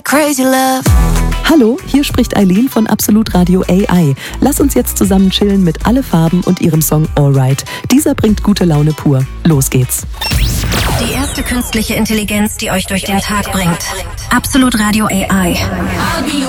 Crazy Love. Hallo, hier spricht Eileen von Absolut Radio AI. Lass uns jetzt zusammen chillen mit Alle Farben und ihrem Song Alright. Dieser bringt gute Laune pur. Los geht's. Die erste künstliche Intelligenz, die euch durch den Tag bringt. Absolut Radio AI.